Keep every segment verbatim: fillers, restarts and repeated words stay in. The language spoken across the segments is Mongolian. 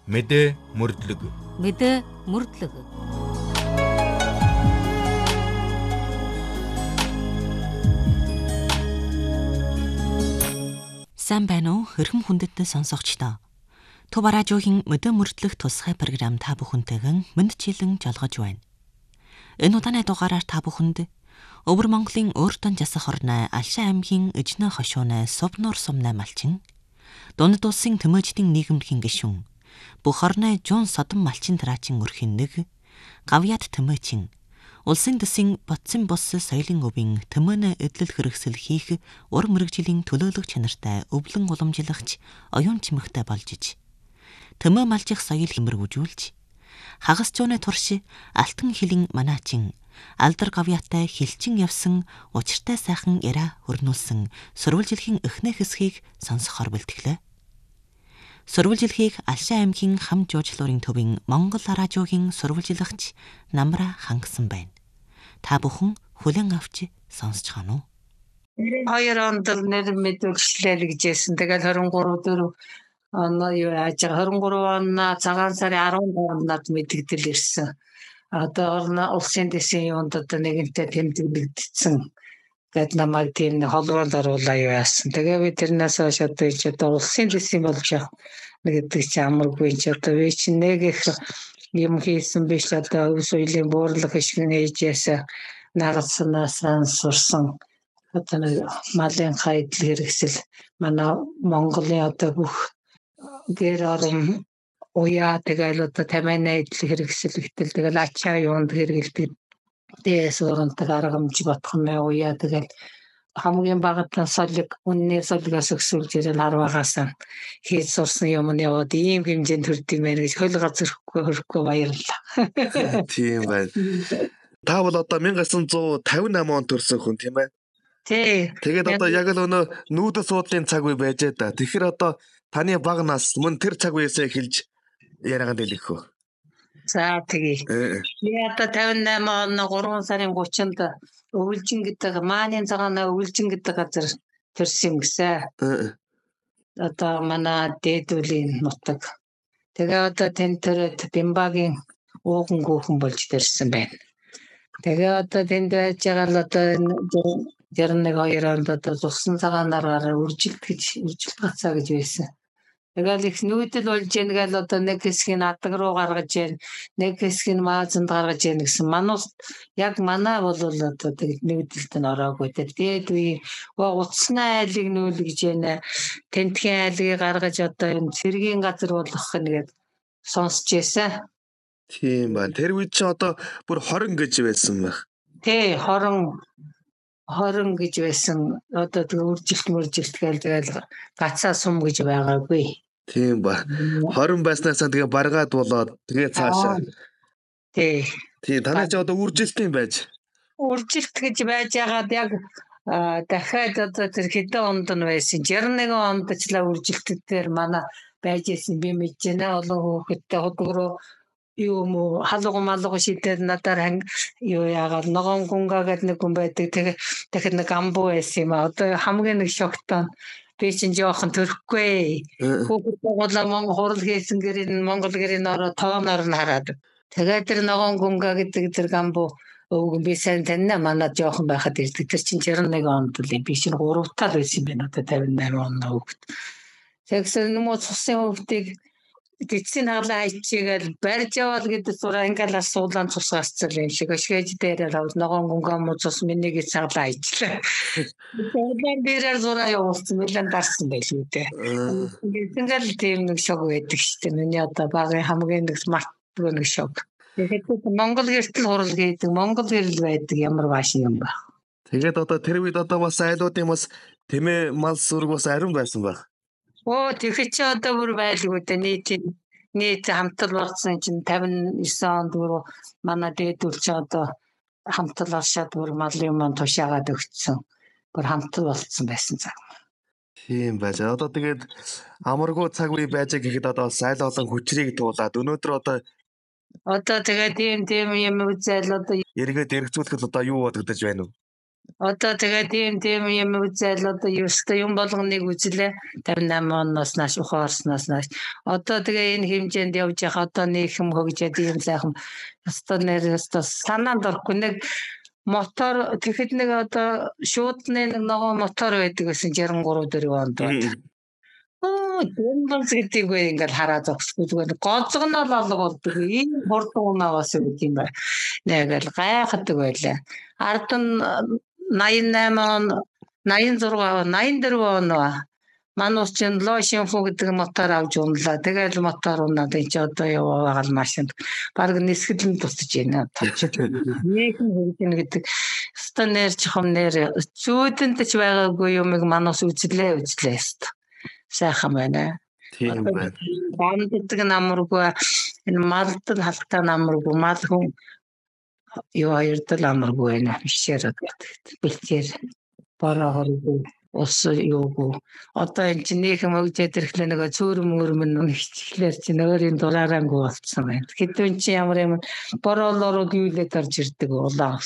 Мэдээ мөрдлөг. Мэдээ мөрдлөг. Сайн байна уу? Хэрхэн хүндэтгэл сонсогчдоо. Төв радиогийн мэдээ мөрдлөх тусгай програм та бүхэнтэйгэн мэндчилэн жолгож байна. Энэ удааны дугаараар та бүхэнд Өвөр Монголын өөртөө жасах орноо Алшаа аймгийн Эжнэ хошууны Сувнуур сумнай малчин, Дунд улсын Тэмээждийн нийгэмлэгийн гишүүн, бүх орны Жуун Содон малчин тараачин өрхийн нэг, Гавьяат Тэмээчин, улсын дэсийн Ботсон бус соёлын өвийн Тэмээнэ эдлэл хэрэгсэл хийх ур мэргэжлийн төлөөлөх чанартай өвлөн уламжлагч оюун чимэгтэй болж иж, Тэмээ малжих соёл хэмэргүүжүүлж, хагас зууны турш алтан хилэн манаачин Алдар Гавьяатай хилчин явсан учиртай сайхан яриа хөрнүүлсэн сурвалжилхийн эхнээ хэсгийг сонсохоор бэлтгэлээ. Сурвалжилхийг Алшаа аймгийн хам жуулчлалын төвийн Монгол радиогийн сурвалжлагч Намра хангасан байна. Та бүхэн хүлээн авч сонсож байна уу? Хоёр онд нэр мэдүүлэлээ гэжсэн. Тэгэл двадцать три дөрөв оноо юу яаж двадцать три оноо цагаан сарын арван гуравнад мэдэгдэл ирсэн. Одоо орно улсын дэсийн юунд одоо нэгэнтээ тэмдэглэгдсэн. Гэт намайг тийм холбоонд оруулаа юу яасан. Тэгээ би тэрнээс хойш одоо ч одоо улсын дэсийн болж явах гэдэг чи амаргүй ч одоо би чи нэг их юм хийсэн биш одоо өв соёлын буурлах ишгэн ээжээс нагалснаас сурсан. Одоо нэг малын хайдл хэрэгсэл манай Монголын одоо бүх гэр орон уяа тэгэл одоо тамина идэл хэрэгсэл ихтэл тэгэл ачаа юунд хэрэгэлдэг дэс урамтаг аргамж бодхон мэ уяа тэгэл хамгийн багтаа солиг үнний солигоос өсвөлж ирэл харвагаас хийж сурсан юм нь яваад ийм хэмжээнд төрдөг мэн гэж хөл газархгүй хөрөхгүй баярлалаа. Тийм байна. Та бол одоо 천ix cinque cinquantotto онд төрсөн хүн тийм ээ? Тий. Тэгээд одоо яг л өнөө нүүдэл суудлын цаг үе байж да. Тэгэхээр одоо таны баг нас мөн тэр цаг үеэсээ эхэлж яриагаан дэлгэх үү? За тэгье. Би одоо cinquantatré он гурван сарын гуравчнд Өвөлжин гэдэг Мааны цагаана Өвөлжин гэдэг газар төрсөн юм гэсэн. Одоо манай дээдүүлийн нутаг. Тэгээ одоо тэнд төрөд Бимбагийн ууган гүүхэн болж төрсөн байна. Тэгээ одоо тэнд байж байгаа л одоо жаран нэг хоёр онд одоо зусан цагаанаар үржилт гэж үржилт гацаа гэж байсан. Тэгэл их нүүдэл болж яаг л одоо нэг хэсгийг адаг руу гаргаж яаг, нэг хэсгийг маазанд гаргаж яаг гэсэн. Манус яг манаа бол одоо тэг нүүдэлд нь ороогүй. Тэгээд үе утасны айлыг нүүлгэж яана. Тентхийн айлыг гаргаж одоо энэ цэргийн газар болгох нэгэд сонсч байсан. Тийм байна. Тэр үед чи одоо бүр хорон гэж байсан байх. Тий, хорон хорон гэж байсан. Одоо тэг үржилт мөржилт гээл тэгэл гацаа сум гэж байгаагүй. Тийм ба. хорон байснаасаа тэгээ баргаад болоод тэгээ цаашаа. Тий. Тий, танаа ч одоо үржилтийн байж. Үржилт гэж байж байгаад яг дахиад одоо тэр хэдэн онд нь байсан. шестьдесят один онд ч л үржилтээр манай байж исэн би мэдэж байна. Олон хүүхэдтэй ходог руу юу мо халуун малгуу шидээд надаар юу яагаад ногоон гунгаа гэдэг нэг хүн байдаг. Тэгээ дахиад нэг амбуу байсан юм а. Одоо хамгийн нэг шогтон би чинь жоохон төрөхгүй. Хүүхдтэй голоо Монгол хурал хийсэн гэрийн Монгол гэрийн ороо тооноор нь хараад. Тэгээд тэр ногоон гунгаа гэдэг тэр гамбуу өвгөн би сайн таньна манай жоохон байхад ирдэг. Тэр чинь шестьдесят один онд л би чинь гурав тал байсан юм байна. Одоо cinquantatré он хүүхд. Тэгсэн юм уу цусын хүүхдийг гидсийн хаалаа ичээгээл барьж явал гэдэг зураа ингээл асуулан цусгаасцал юм шиг өшгөөж дээрээ авал ногоон гунгаа муу цус миний гэж цаглаа ичлээ. Тэгээд дээрээ зураа явуулсан мэлэн дарсан байл үү те. Ингээл тийм нэг шог байдаг шүү дээ. Миний одоо багын хамгийн нэг мартгүй нэг шог. Тэгээд Монгол гэртэл хурал гэдэг Монгол гэрэл байдаг ямар бааш юм бэ. Тэгээд одоо тэр үед одоо бас айлуудын бас тэмээ мал сүрэг бас ариун байсан байх. Оо тэгэхээр чи одоо бүр байлгүй дээ нийт нийт хамтал болсон чинь cinquantanovь онд бүр манай дээдүүл чи одоо хамтал оршоод бүр малын юм тушаагаад өгцсөн. Бүр хамтал болцсон байсан цаг. Тийм байж. Одоо тэгээд амаргүй цаг үе байж гэхэд одоо айл олон хүчрийг туулаад өнөөдөр одоо одоо тэгээд тийм тийм юм үзэл одоо эргээд эргцүүлэхэд одоо юу бодогдож байна вэ? Одоо тэгээ тийм тийм юм үзэл одоо ёстой юм болгоныг үзлээ. тавьж восемь оноос нааш ухаарсноос нааш. Одоо тэгээ энэ хэмжээнд явж явах одоо нийхэм хөгжөөд ийм сайхан ёстой нэр ёстой санаанд орохгүй нэг мотор тэгэхэд нэг одоо шуудны нэг ногоо мотор байдаг гэсэн шестьдесят три дөрвөн онд бат. Аа дэмбэлс гэдэг үе ингээд хараа зогсгүй зүгээр гонцгонол алга болдог. Ийм хурдан унааваас үг юм байна. Нэг л гайхдаг байлаа. Ард нь восемьдесят восемь он восемьдесят шесть восемьдесят четыре он манус чин лошинфу гэдэг мотор авч унлаа. Тэгэл мотор унаад энэ ч одоо яваа байгаа машинд баг нисгэлэн тусаж байна. Нэг нь хөгжин гэдэг өстө нэр чухам нэр зүйдэнд ч байгаагүй юмыг манус үзлээ үзлээ өстө. Сайхан байна. Тийм байна. Банд гэдэг намргүй энэ малд л халтаа намргүй мал хүн юу хоёрдол амаргүй байна. Бишээр бэлчээр бараа хоргүй ус юугүй. Одоо энэ чинь нийхэм хөгжөөд ирэхлээр нөгөө цөөрөм мөрмөн хичгэлэр чинь өөрийн дураарангуй болцсон байна. Хэдэн чи ямар юм бороолорууд юулээд орж ирдэг улаан.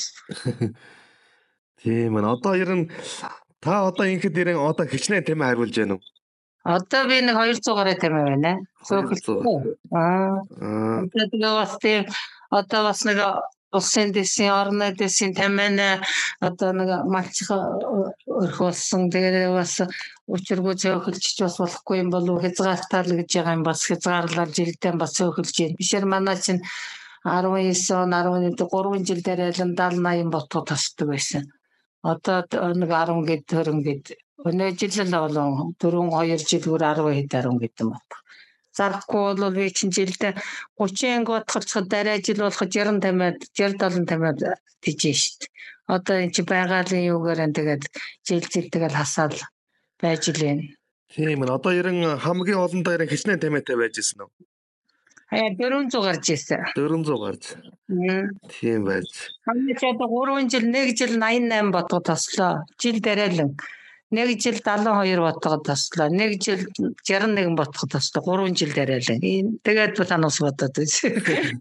Тийм ээ. Одоо ер нь та одоо инхэд ирэн одоо хичнээн тэмээ хариулж байна уу? Одоо би нэг двести гаруй тэмээ байна. Цөөхөлтэй. Аа. Одоо тэгээ бас тийм одоо бас нэг улсын дэсийн орны дэсийн тэмээнэ одоо нэг малчих өрхүүлсэн. Тэгээ бас учиргүй цөөхөлч бас болохгүй юм болов хязгаартал гэж байгаа юм бас хязгаарлал жилдээ бас цөөхөлж байна. Бишэр манай чинь десять он eleven гурван жил дараалан seventy eighty ботход тасдаг байсан. Одоо нэг ten гэд төрөн гэд өнөө жил л болон four two жил бүр ten хэд ten гэдэг юм байна. Зарахгүй бол би чинь жилдээ thirty бодхолцоход дараа жил болох sixty тамиад sixty seventy тамиад тийж штт. Одоо энэ чи байгалийн юугаар тэгээд жил жил тэгэл хасаал байж лээ. Тийм ээ. Одоо ерэн хамгийн олондоо ерэн хичнээн тэмээтэй байж ирсэн үү? Хаяа four hundred гарч ирсэн. four hundred гарч. Тийм байж. Хамгийн ч одоо three жил нэг жил eighty-eight ботход таслаа. Жил дараалан нэг жил seventy-two ботход таслаа. Нэг жил sixty-one ботход таслаа. three жил дараалан. Тэгээд танаас бодоод үзье.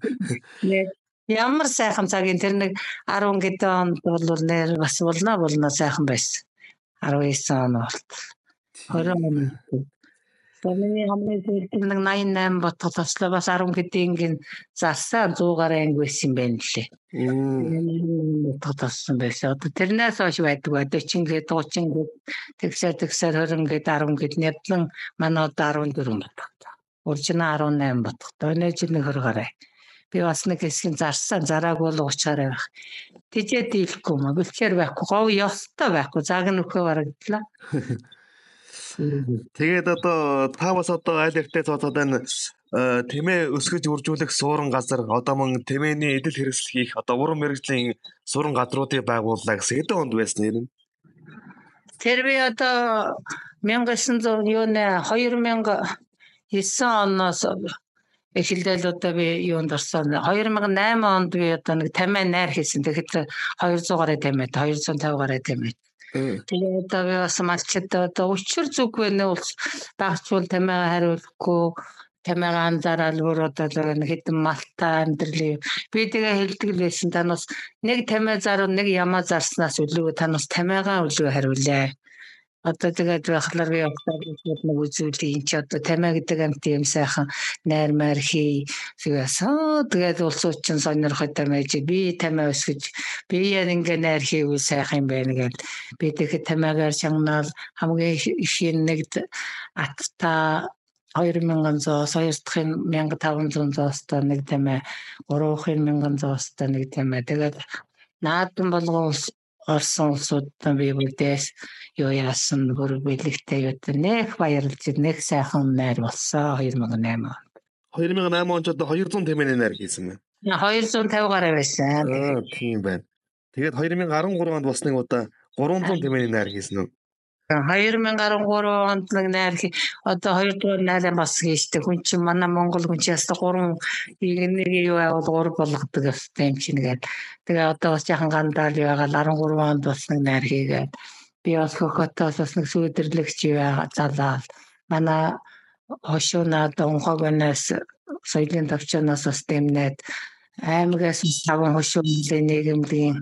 Ямар сайхан цагийн тэр нэг ten гэдэг онд бол нэр бас болно болно сайхан байсан. nineteen он болт. twenty он. Тэний хамгийн сүүлд нэг ninety-eight ботход таслаа бас ten гэдгийн зарсаа one hundred гаруй анги байсан юм байна лээ. Ботход тассан байсан. Одоо тэрнээс хойш байдаг. forty гээд thirty гээд тэгсээр тэгсээр twenty гээд ten гээд нядлан манай одоо fourteen ботход. Уржина eighty-eight ботход. Өнөө жил нэг twenty гаруй. Би бас нэг хэсгийн зарсан зарааг бол thirty гаруй байх. Тэжээ дийлэхгүй мө бэлчээр байхгүй гов ёстой байхгүй заг нөхөө барагдлаа. Тэгээд одоо та бас одоо аль ихтэй цоцоод байна тэмээ өсгөж үржүүлэх суурин газар одоо мөн тэмээний эдэл хэрэгсэл хийх одоо уран мэргэжлийн суурин газруудыг байгууллаа гэсэн хэдэн онд байсан юм? Тэр би одоо nineteen hundred юу нэ two thousand nine оноос эхэлдэл одоо би юунд орсон two thousand eight онд би одоо нэг тамиа найр хийсэн. Тэгэхэд two hundred гаруй тамиа two hundred fifty гаруй тамиа. Тэгээд одоо би бас малчид одоо өчр зүггүй нэ багчвал тамиа хариулахгүй тамиагаа анзаараад өөр одоо нэг хэдэн малтаа амьдрал би тэгээ хэлдэг л байсан танаас нэг тамиа заруу нэг ямаа зарснаас үлээ танаас тамиагаа үлээ хариулъя. Одоо тэгээд байхлаар би явахаар нэг үзүүлээ энэ ч одоо тамиа гэдэг амт юм сайхан найр майр хий тэгээс тэгээд улсууд чинь сонирхоод тамиаж би тамиа өсгөж би яг ингээ найр хийвэл сайхан юм байна гэвэл би тэгэхэд тамиагаар шагнаал хамгийн их нэг атта two thousand зоос хоёр дахь нь fifteen hundred зоостой нэг тамиа three thousand зоостой нэг тамиа тэгээд наадам болгон орсон улсуудаа би бүдээс юу яасан бүр бэлэгтэй юу нэх баярлж нэх сайхан найр болсон two thousand eight. two thousand eight онд одоо two hundred тэмээний найр хийсэн байна. two hundred fifty гаруй байсан. Аа тийм байна. Тэгээд twenty13 онд бас нэг удаа three hundred тэмээний найр хийсэн үү? twenty thirteen онд нэг найр одоо хоёр дахь найраа бас хийжтэй хүн чинь манай Монгол хүн чинь яста гурван нэг юу авал гур болгодог юм чинь нэгээд тэгээ одоо бас яхан гандаал байгаа thirteen онд бас нэг найр хийгээд би бас хөхөтөөс бас нэг сүйдэрлэгч байгаа залаа манай хошуунаад онхогоноос соёлын төвчнөөс бас дэмнээд аймагаас таван хошуунлын нийгэмлэгийн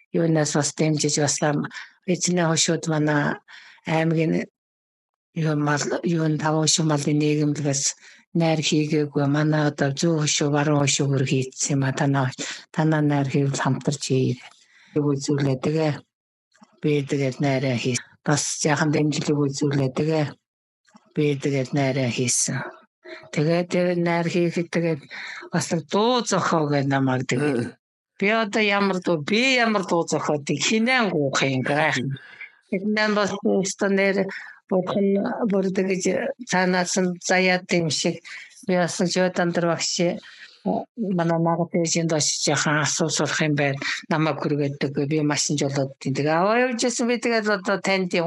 юунаас бас дэмжиж бас эзний хошууд манай аймгийн юу мал юун таван хошуу малын нийгэмлэгээс найр хийгээгүй манай одоо зүүн хошуу баруун хошуу бүр хийцсэн юм а танаа танаа найр хийвэл хамтарч хий. Үзүүлээ тэгээ би тэгээд найраа хий. Бас яхан дэмжлэг үзүүлээ тэгээ би тэгээд найраа хийсэн. Тэгээд тэр найр хийхэд тэгээд бас дуу зохио гэж намайг тэгээд би одоо ямар дуу би ямар дуу зохиодыг хинэн гуйх юм гэх. Тэгнэн бас станер бодхон бүрдэг гэж цаанаас нь заяад юм шиг би бас жөөдан дээр багш манай нагад ээжинд очиж яхан асуусах юм байна. Намайг хүргээдэг би машин жолоод тийм. Тэгээ аваа явжсэн би тэгээд одоо танд